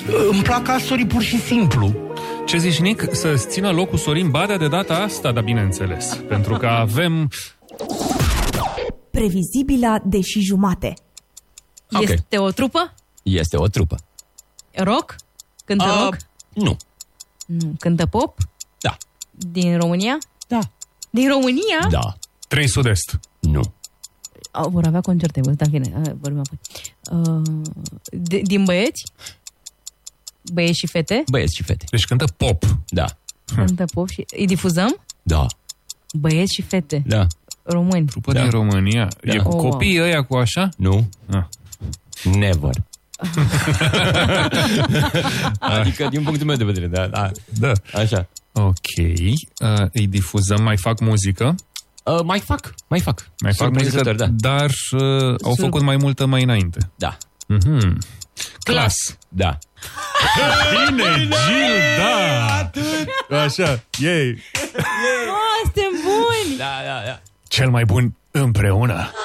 Îmi plac asorii pur și simplu. Ce zici, Nic? Să-ți țină locul Sorin Badea de data asta, dar bineînțeles. Pentru că avem... Previzibila deși jumate. Okay. Este o trupă? Este o trupă. Rock? Cântă rock? Nu. Cântă pop? Da. Din România? Da. Din România? Da. 3 Sud-Est. Nu. Vor avea concerte, dar bine, vorbim apoi. Din băieți? Băieți și fete? Băieți și fete. Deci cântă pop. Da. Cântă pop și... Îi difuzăm? Da. Băieți și fete? Da. Români? Trupă din România. Da. E cu copiii ăia cu așa? Nu. Never. Adică din punctul meu de vedere, da. Așa. Ok. Îi difuzăm, mai fac muzică? Mai fac muzică, da. dar au făcut mai multă mai înainte. Da. Clas. Da. Bine, Gil, da. Așa, ei. Suntem buni. Da. Cel mai bun împreună.